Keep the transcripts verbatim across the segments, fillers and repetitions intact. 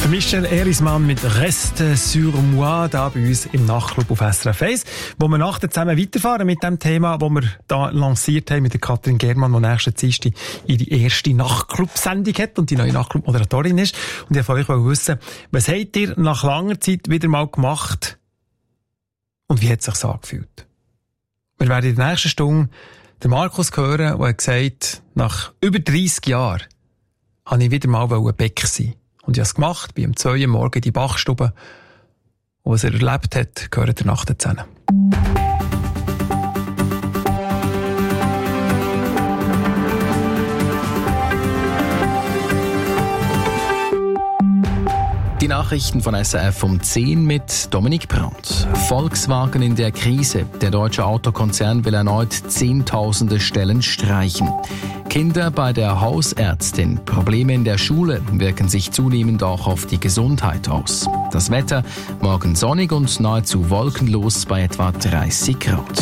Michel Erismann mit «Reste sur moi» da bei uns im Nachtclub auf S R F eins, wo wir nachher zusammen weiterfahren mit dem Thema, das wir da lanciert haben mit der Katrin Germann, die nächsten Dienstag ihre erste Nachtclub-Sendung hat und die neue Nachtclub-Moderatorin ist. Und ich wollte von euch wissen, was habt ihr nach langer Zeit wieder mal gemacht und wie hat es sich so angefühlt? Wir werden in der nächsten Stunde den Markus hören, der gesagt hat, nach über dreissig Jahren wollte ich wieder mal Bäcker sein. Und ich habe es gemacht, bin um zwei Uhr morgens in die Bachstube. Und was er erlebt hat, gehört der Nacht zusammen. Die Nachrichten von S R F um zehn mit Dominik Brandt. Volkswagen in der Krise. Der deutsche Autokonzern will erneut Zehntausende Stellen streichen. Kinder bei der Hausärztin. Probleme in der Schule wirken sich zunehmend auch auf die Gesundheit aus. Das Wetter morgen sonnig und nahezu wolkenlos bei etwa dreißig Grad.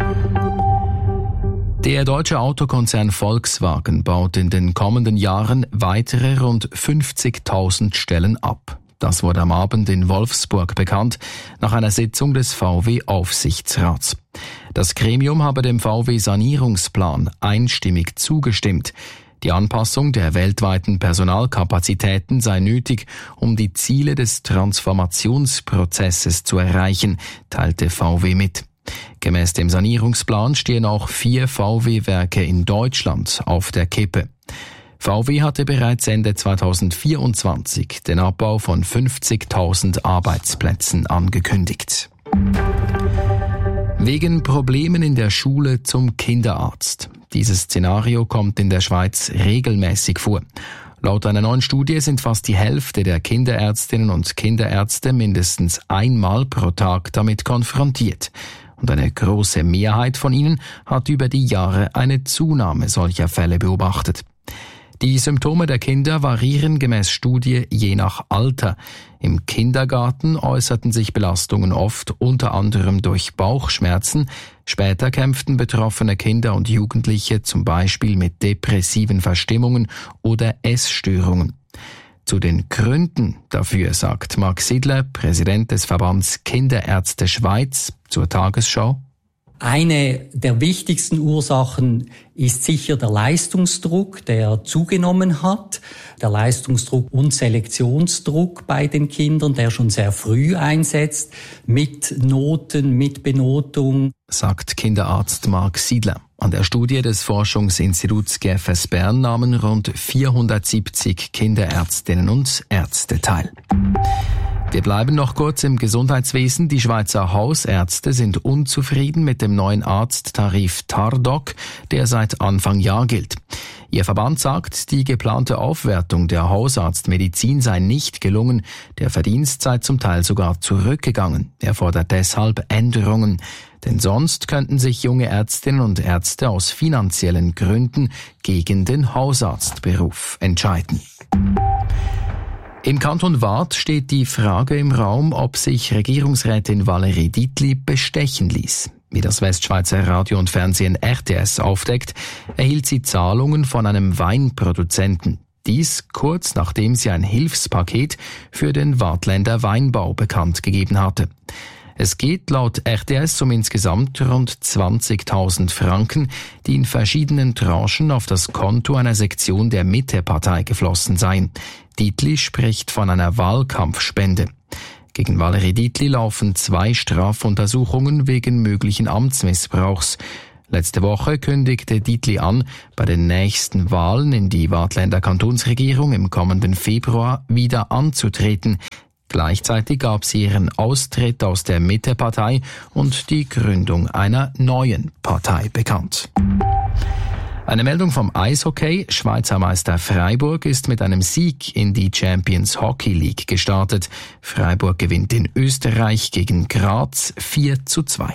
Der deutsche Autokonzern Volkswagen baut in den kommenden Jahren weitere rund fünfzigtausend Stellen ab. Das wurde am Abend in Wolfsburg bekannt, nach einer Sitzung des V W-Aufsichtsrats. Das Gremium habe dem V W-Sanierungsplan einstimmig zugestimmt. Die Anpassung der weltweiten Personalkapazitäten sei nötig, um die Ziele des Transformationsprozesses zu erreichen, teilte V W mit. Gemäß dem Sanierungsplan stehen auch vier V W-Werke in Deutschland auf der Kippe. V W hatte bereits Ende zweitausendvierundzwanzig den Abbau von fünfzigtausend Arbeitsplätzen angekündigt. Wegen Problemen in der Schule zum Kinderarzt. Dieses Szenario kommt in der Schweiz regelmäßig vor. Laut einer neuen Studie sind fast die Hälfte der Kinderärztinnen und Kinderärzte mindestens einmal pro Tag damit konfrontiert. Und eine große Mehrheit von ihnen hat über die Jahre eine Zunahme solcher Fälle beobachtet. Die Symptome der Kinder variieren gemäß Studie je nach Alter. Im Kindergarten äußerten sich Belastungen oft unter anderem durch Bauchschmerzen. Später kämpften betroffene Kinder und Jugendliche zum Beispiel mit depressiven Verstimmungen oder Essstörungen. Zu den Gründen dafür sagt Marc Sidler, Präsident des Verbands Kinderärzte Schweiz, zur Tagesschau: Eine der wichtigsten Ursachen ist sicher der Leistungsdruck, der zugenommen hat. Der Leistungsdruck und Selektionsdruck bei den Kindern, der schon sehr früh einsetzt, mit Noten, mit Benotung, sagt Kinderarzt Marc Sidler. An der Studie des Forschungsinstituts G F S Bern nahmen rund vierhundertsiebzig Kinderärztinnen und Ärzte teil. Wir bleiben noch kurz im Gesundheitswesen. Die Schweizer Hausärzte sind unzufrieden mit dem neuen Arzttarif Tardoc, der seit Anfang Jahr gilt. Ihr Verband sagt, die geplante Aufwertung der Hausarztmedizin sei nicht gelungen. Der Verdienst sei zum Teil sogar zurückgegangen. Er fordert deshalb Änderungen. Denn sonst könnten sich junge Ärztinnen und Ärzte aus finanziellen Gründen gegen den Hausarztberuf entscheiden. Im Kanton Waadt steht die Frage im Raum, ob sich Regierungsrätin Valérie Dietli bestechen ließ. Wie das Westschweizer Radio und Fernsehen R T S aufdeckt, erhielt sie Zahlungen von einem Weinproduzenten. Dies kurz nachdem sie ein Hilfspaket für den Waadtländer Weinbau bekannt gegeben hatte. Es geht laut R T S um insgesamt rund zwanzigtausend Franken, die in verschiedenen Tranchen auf das Konto einer Sektion der Mitte-Partei geflossen seien. Dietli spricht von einer Wahlkampfspende. Gegen Valérie Dietli laufen zwei Strafuntersuchungen wegen möglichen Amtsmissbrauchs. Letzte Woche kündigte Dietli an, bei den nächsten Wahlen in die Waadtländer Kantonsregierung im kommenden Februar wieder anzutreten. Gleichzeitig gab sie ihren Austritt aus der Mitte-Partei und die Gründung einer neuen Partei bekannt. Eine Meldung vom Eishockey. Schweizer Meister Freiburg ist mit einem Sieg in die Champions Hockey League gestartet. Freiburg gewinnt in Österreich gegen Graz vier zu zwei.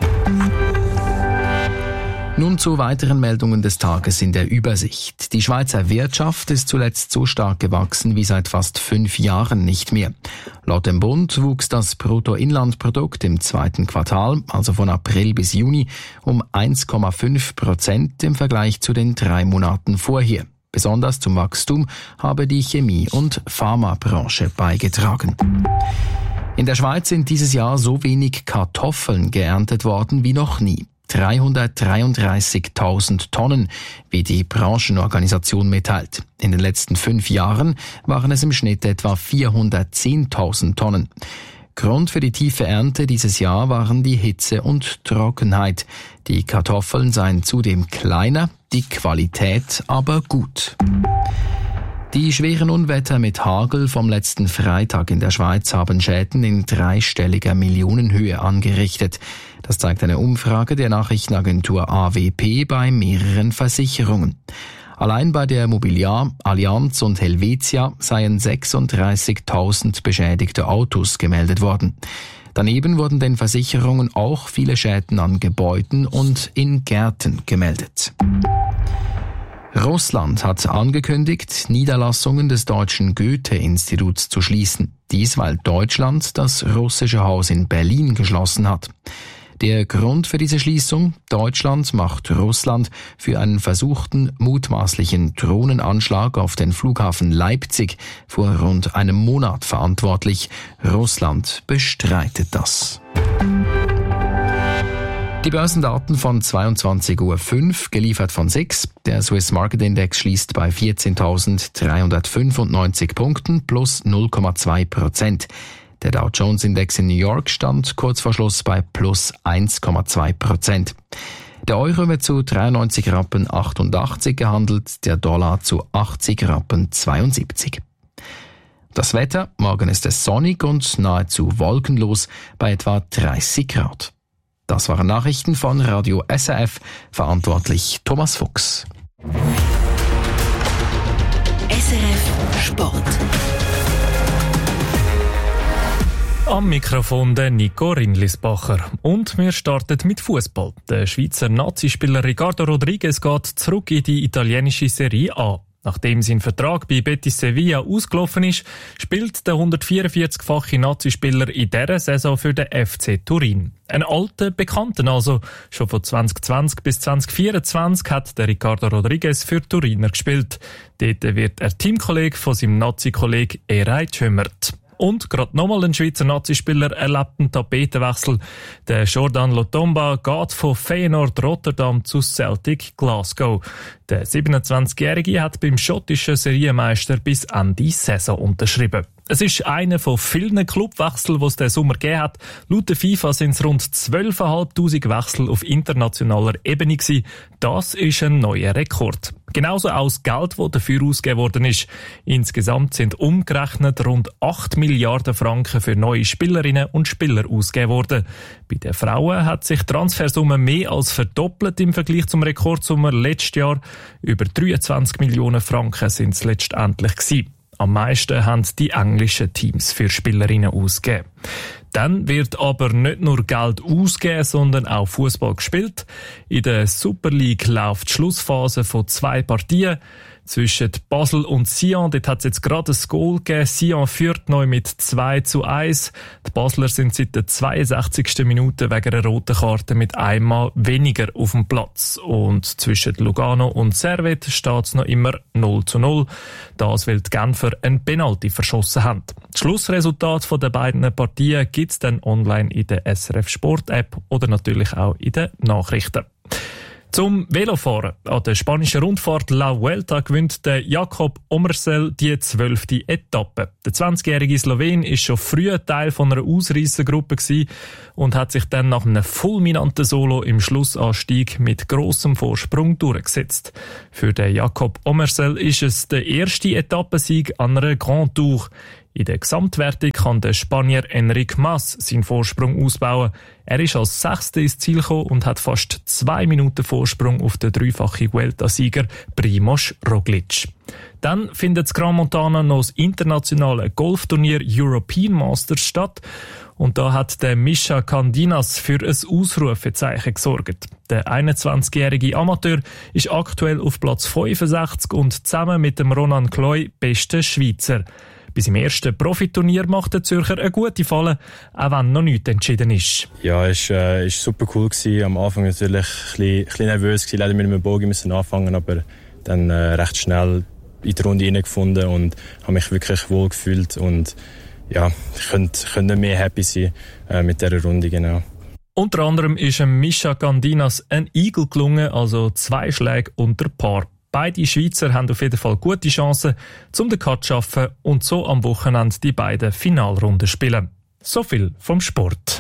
Nun zu weiteren Meldungen des Tages in der Übersicht. Die Schweizer Wirtschaft ist zuletzt so stark gewachsen wie seit fast fünf Jahren nicht mehr. Laut dem Bund wuchs das Bruttoinlandprodukt im zweiten Quartal, also von April bis Juni, um eins Komma fünf Prozent im Vergleich zu den drei Monaten vorher. Besonders zum Wachstum habe die Chemie- und Pharmabranche beigetragen. In der Schweiz sind dieses Jahr so wenig Kartoffeln geerntet worden wie noch nie. dreihundertdreiunddreißigtausend Tonnen, wie die Branchenorganisation mitteilt. In den letzten fünf Jahren waren es im Schnitt etwa vierhundertzehntausend Tonnen. Grund für die tiefe Ernte dieses Jahr waren die Hitze und Trockenheit. Die Kartoffeln seien zudem kleiner, die Qualität aber gut. Die schweren Unwetter mit Hagel vom letzten Freitag in der Schweiz haben Schäden in dreistelliger Millionenhöhe angerichtet. Das zeigt eine Umfrage der Nachrichtenagentur A W P bei mehreren Versicherungen. Allein bei der Mobiliar, Allianz und Helvetia seien sechsunddreißigtausend beschädigte Autos gemeldet worden. Daneben wurden den Versicherungen auch viele Schäden an Gebäuden und in Gärten gemeldet. Russland hat angekündigt, Niederlassungen des Deutschen Goethe-Instituts zu schließen. Dies, weil Deutschland das russische Haus in Berlin geschlossen hat. Der Grund für diese Schließung: Deutschland macht Russland für einen versuchten, mutmaßlichen Drohnenanschlag auf den Flughafen Leipzig vor rund einem Monat verantwortlich. Russland bestreitet das. Die Börsendaten von zweiundzwanzig Uhr fünf, geliefert von S I X. Der Swiss Market Index schließt bei vierzehntausenddreihundertfünfundneunzig Punkten plus null Komma zwei Prozent. Der Dow Jones Index in New York stand kurz vor Schluss bei plus eins Komma zwei Prozent. Der Euro wird zu dreiundneunzig Rappen achtundachtzig gehandelt, der Dollar zu achtzig Rappen zweiundsiebzig. Das Wetter: Morgen ist es sonnig und nahezu wolkenlos bei etwa dreißig Grad. Das waren Nachrichten von Radio S R F, verantwortlich Thomas Fuchs. S R F Sport. Am Mikrofon der Nico Rindlisbacher. Und wir starten mit Fußball. Der Schweizer Nazispieler Ricardo Rodriguez geht zurück in die italienische Serie A. Nachdem sein Vertrag bei Betis Sevilla ausgelaufen ist, spielt der hundertvierundvierzigfache Nazispieler in dieser Saison für den F C Turin. Ein alter Bekannter also. Schon von zwanzig zwanzig bis zwanzig vierundzwanzig hat der Ricardo Rodriguez für Turiner gespielt. Dort wird er Teamkollege von seinem Nazi-Kollegen Eray Tschömert. Und gerade nochmal ein Schweizer Nazispieler erlebt einen Tapetenwechsel. Der Jordan Lotomba geht von Feyenoord Rotterdam zu Celtic Glasgow. Der siebenundzwanzigjährige hat beim schottischen Serienmeister bis Ende Saison unterschrieben. Es ist einer von vielen Clubwechseln, die es diesen Sommer gegeben hat. Laut der FIFA sind es rund zwölftausendfünfhundert Wechsel auf internationaler Ebene gewesen. Das ist ein neuer Rekord. Genauso auch das Geld, das dafür ausgegeben worden ist. Insgesamt sind umgerechnet rund acht Milliarden Franken für neue Spielerinnen und Spieler ausgegeben worden. Bei den Frauen hat sich die Transfersumme mehr als verdoppelt im Vergleich zum Rekordsommer letztes Jahr. Über dreiundzwanzig Millionen Franken sind es letztendlich gewesen. Am meisten haben die englischen Teams für Spielerinnen ausgegeben. Dann wird aber nicht nur Geld ausgegeben, sondern auch Fußball gespielt. In der Super League läuft die Schlussphase von zwei Partien. Zwischen Basel und Sion, dort hat es jetzt gerade ein Goal gegeben. Sion führt neu mit zwei zu eins. Die Basler sind seit der zweiundsechzigsten Minute wegen einer roten Karte mit einmal weniger auf dem Platz. Und zwischen Lugano und Servet steht es noch immer null zu null. Das, weil die Genfer einen Penalty verschossen haben. Das Schlussresultat der beiden Partien gibt es dann online in der S R F Sport App oder natürlich auch in den Nachrichten. Zum Velofahren. An der spanischen Rundfahrt La Vuelta gewinnt der Jakob Omersel die zwölfte Etappe. Der zwanzigjährige Slowen ist schon früh Teil von einer Ausreissergruppe gewesen und hat sich dann nach einem fulminanten Solo im Schlussanstieg mit grossem Vorsprung durchgesetzt. Für den Jakob Omersel ist es der erste Etappensieg an einer Grand Tour. In der Gesamtwertung kann der Spanier Enric Mas seinen Vorsprung ausbauen. Er ist als Sechster ins Ziel gekommen und hat fast zwei Minuten Vorsprung auf den dreifachen Vuelta-Sieger Primož Roglič. Dann findet das Gran Montana noch das internationale Golfturnier European Masters statt. Und da hat der Mischa Candinas für ein Ausrufezeichen gesorgt. Der einundzwanzigjährige Amateur ist aktuell auf Platz fünfundsechzig und zusammen mit dem Ronan Kloy bester Schweizer. Bei seinem ersten Profiturnier macht der Zürcher eine gute Falle, auch wenn noch nichts entschieden ist. Ja, es war äh, super cool gewesen. Am Anfang natürlich ein bisschen, ein bisschen nervös gewesen, leider mit einem Bogen müssen anfangen, aber dann äh, recht schnell in die Runde hineingefunden und habe mich wirklich wohl gefühlt und ja, ich könnte, könnte nicht mehr happy sein äh, mit dieser Runde, genau. Unter anderem ist Mischa Gandinas ein Eagle gelungen, also zwei Schläge unter Paar. Beide Schweizer haben auf jeden Fall gute Chancen, um den Cut zu schaffen und so am Wochenende die beiden Finalrunden spielen. So viel vom Sport.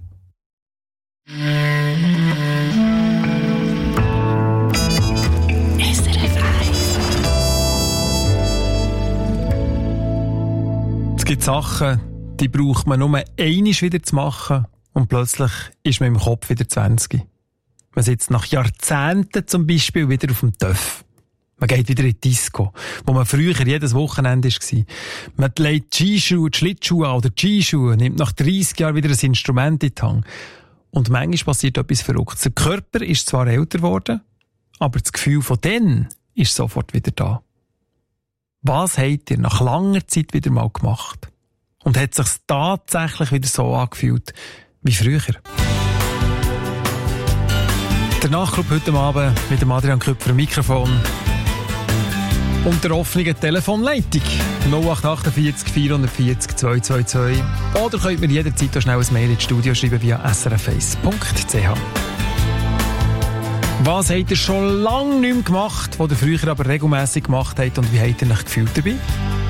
Es gibt Sachen, die braucht man nur einmal wieder zu machen und plötzlich ist man im Kopf wieder zwanzig. Man sitzt nach Jahrzehnten zum Beispiel wieder auf dem Töff. Man geht wieder in die Disco, wo man früher jedes Wochenende war. Man legt die Skischuhe, die Schlittschuhe an oder die Skischuhe, nimmt nach dreissig Jahren wieder ein Instrument in die Hand. Und manchmal passiert etwas Verrücktes. Der Körper ist zwar älter geworden, aber das Gefühl von dann ist sofort wieder da. Was habt ihr nach langer Zeit wieder mal gemacht? Und hat es sich tatsächlich wieder so angefühlt wie früher? Der Nachtclub heute Abend mit dem Adrian Köpfer am Mikrofon und der offenen Telefonleitung null acht achtundvierzig vierhundertvierzig zweihundertzweiundzwanzig. Oder könnt mir jederzeit schnell ein Mail ins Studio schreiben via s r f eins punkt c h. Was habt ihr schon lange nicht mehr gemacht, was ihr früher aber regelmässig gemacht habt und wie habt ihr euch gefühlt dabei?